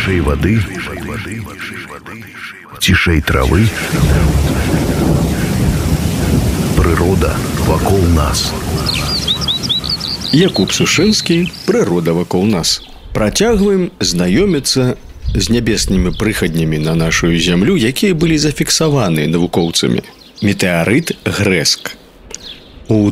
Цішэй вады, цішэй травы. Прырода вакол нас. Якуб Сушынскі, «Прырода вакол нас». Працягваем знаёміцца з нябеснымі прыхаднямі на нашу зямлю, якія былі зафіксаваны навукоўцамі. Метэарыт Грэск. У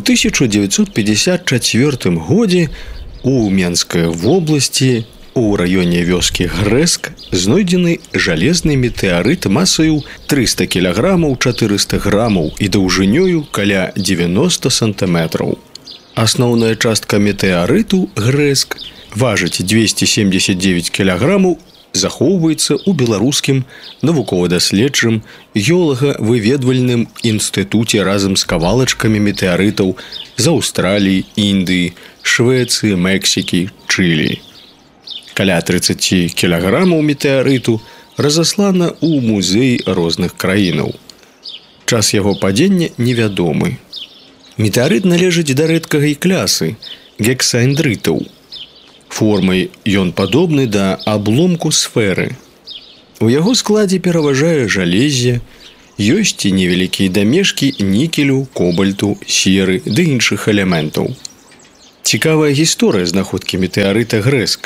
1954 годзе у Менскай вобласці у раёне вёскі Грэск знойдзены жалезны метэарыт масаю 300 кілаграмаў 400 грамаў і даўжынёю каля 90 сантыметраў. Асноўная частка метэарыту Грэск важыць 279 кілаграмаў, захоўваецца ў беларускім навукова-даследчым геолага-выведвальным інстытуце разам з кавалачкамі метэарытаў з Аўстраліі, Індыі, Швецыі, Мексікі, Чылі. Каля 30 кілаграмаў метэарыту разаслана ў музеі розных краінаў. Час яго падзення невядомы. Метэарыт належыць да рэдкай клясы гексаэндрытаў. Формай ён падобны да абломку сферы. У яго складзе пераважае жалезе, ёсць і невялікія дамешкі нікелю, кобальту, серы ды іншых элементаў. Цікавая гісторыя знаходкі метэарыта Грэск.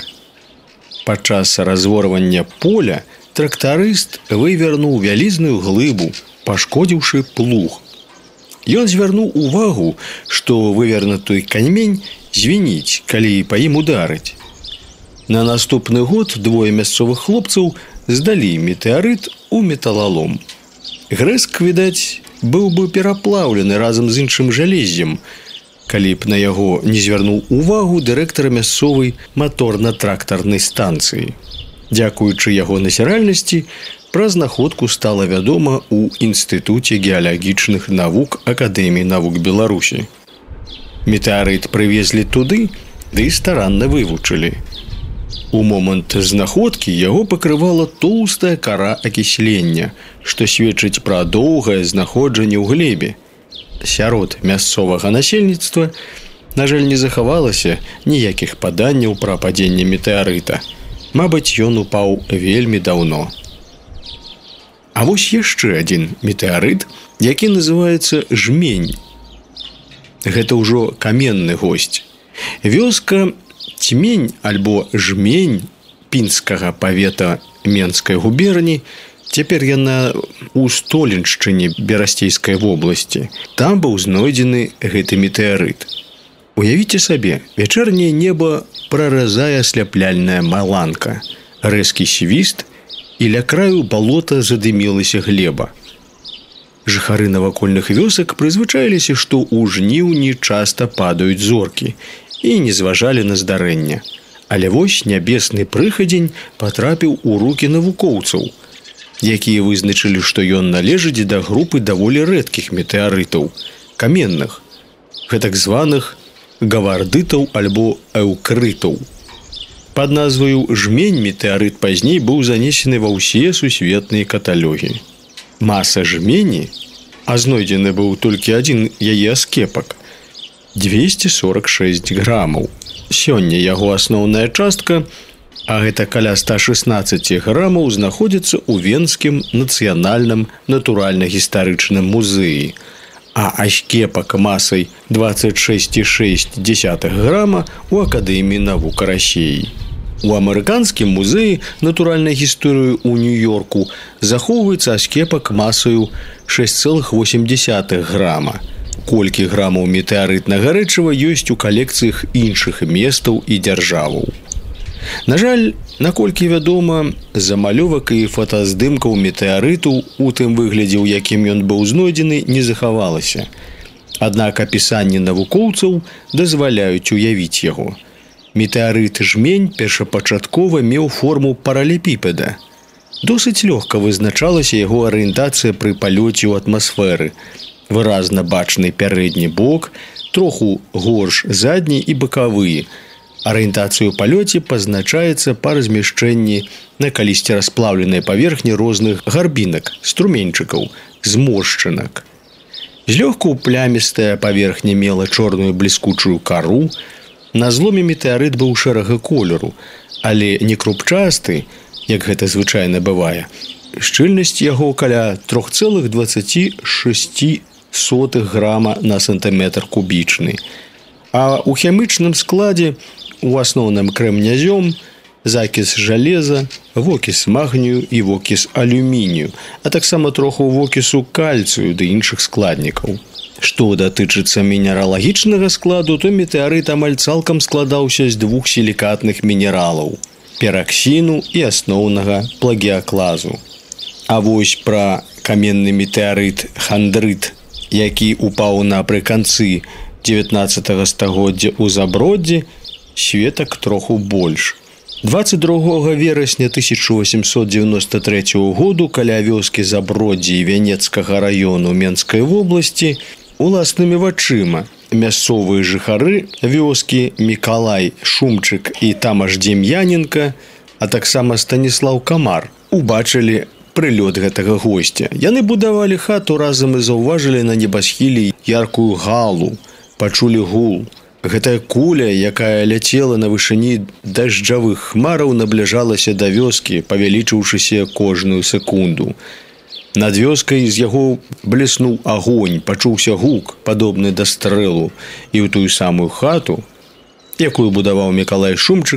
Падчас разворвання поля трактарыст вывернуў вялізную глыбу, пашкодзіўшы плуг. Ён звярнуў увагу, што вывернуты камень звініць, калі па ім ударыць. На наступны год двое мясцовых хлопцаў здалі метэарыт у металалом. Грэск, відаць, быў бы пераплаўлены разам з іншым жалеззем, калі б на яго не звярнуў увагу дырэктара мясцовай маторна-трактарнай станцыі. Дзякуючы яго назіральнасці, пра знаходку стала вядома ў Інстытуце геалагічных навук Акадэміі навук Беларусі. Метэарыт прывезлі туды, ды старанна вывучылі. У момант знаходкі яго пакрывала тоўстая кара акіслення, што сведчыць пра доўгае знаходжанне ў глебе. Сярод мясцовага насельніцтва, на жаль, не захавалася ніякіх паданняў пра падзенне метэарыта. Мабыць, ён упаў вельмі даўно. А вось яшчэ адзін метэарыт, які называецца Жмень. Гэта ўжо каменны госць. Вёска Цьмень альбо Жмень пінскага павета Менскай губерні, цяпер яна ў Столеншчыне Берасцейскай вобласці. Там быў знойдзены гэты метэарыт. Уявіце сабе, вячэрняе неба праразае асляпляльная маланка, рэзкі свіст, і ля краю балота задымілася глеба. Жыхары навакольных вёсак прызвычаіліся, што ў жніўні часта падаюць зоркі, і не зважалі на здарэнне. Але вось нябесны прыхадзень патрапіў у рукі навукоўцаў, якія вызначылі, што ён належыць да групы даволі рэдкіх метэарытаў, каменных, гэтак званых гавардытаў альбо эўкрытаў. Пад назваю Жмень метэарыт пазней быў занесены ва ўсе сусветныя каталогі. Маса жмені, а знойдзены быў толькі адзін яе аскепак, 246 грамаў. Сёння яго асноўная частка, а гэта каля 116 грамаў, знаходзіцца ў Венскім нацыянальным натуральна-гістарычным музеі, а аскепак масай 26,6 грама у Акадэміі навук Расіі. У амерыканскім музеі натуральнай гісторыі ў Нью-Йорку захоўваецца аскепак масаю 6,8 грама. Колькі грамаў метэарытнага рэчыва ёсць у калекцыях іншых местаў і дзяржаваў. На жаль, наколькі вядома, замалёвак і фотаздымкаў метэарыту у тым выглядзе, у якім ён быў знойдзены, не захавалася. Аднак апісанні навукоўцаў дазваляюць уявіць яго. Метэарыт Жмень першапачаткова меў форму паралепіпеда. Досыць лёгка вызначалася яго арыентацыя пры палёце ў атмасферы. Выразна бачны пярэдні бок, троху горш задні і бакавыя. Арыентацыю ў палёце пазначаецца па размяшчэнні на калісьці расплаўленай паверхні розных гарбінак, струменьчыкаў, зморшчынак. Злёгку плямістая паверхня мела чорную бліскучую кару. На зломе метэарыт быў шэрага колеру, але не крупчасты, як гэта звычайна бывае. Шчыльнасць яго каля 3,26 грама на сантыметр кубічны. А ў хімічным складзе у асноўным крэменязём, закіс жалеза, вокіс магнію і вокіс алюмінію, а таксама троху вокісу кальцыю ды іншых складнікаў. Што датычыцца мінералагічнага складу, то метэарыт амаль цалкам складаўся з двух сілікатных мінералаў – пераксіну і асноўнага плагіяклазу. А вось пра каменны метэарыт хандрыт, які упаў напрыканцы 19 стагоддзя ў Заброддзі, сведак троху больш. 22 верасня 1893 году каля вёскі Заброддзі Вянецкага раёну Менскай вобласці уласнымі вачыма мясцовыя жыхары вёскі Мікалай Шумчык і Тамаш Дем'яненка, а таксама Станіслаў Камар убачылі прылёт гэтага госця. Яны будавалі хату разам і заўважылі на небасхіле яркую галу, пачулі гул. Гэтая куля, якая ляцела на вышыні дажджавых хмараў, набліжалася да вёскі, павялічыўшыся кожную секунду. Над вёскай з яго бліснуў агонь, пачуўся гук, падобны да стрэлу, і ў тую самую хату, якую будаваў Мікалай Шумчык,